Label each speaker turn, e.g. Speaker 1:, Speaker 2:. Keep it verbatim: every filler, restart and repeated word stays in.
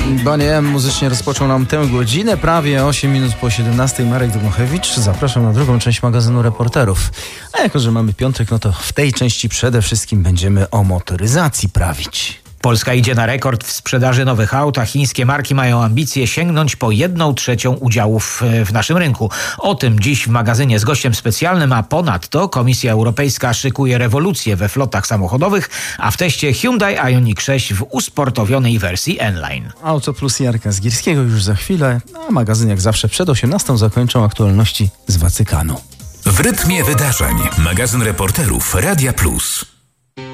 Speaker 1: Bonnie M muzycznie rozpoczął nam tę godzinę, prawie osiem minut po siedemnastej. Marek Dmuchewicz, zapraszam na drugą część magazynu Reporterów. A jako, że mamy piątek, no to w tej części przede wszystkim będziemy o motoryzacji prawić.
Speaker 2: Polska idzie na rekord w sprzedaży nowych aut, a chińskie marki mają ambicje sięgnąć po jedną trzecią udziałów w naszym rynku. O tym dziś w magazynie z gościem specjalnym, a ponadto Komisja Europejska szykuje rewolucję we flotach samochodowych, a w teście Hyundai Ioniq sześć w usportowionej wersji N-Line.
Speaker 1: Auto plus Jarka Zgierskiego już za chwilę, a magazyn jak zawsze przed osiemnastą zakończą aktualności z Watykanu.
Speaker 3: W rytmie wydarzeń. Magazyn Reporterów Radia Plus.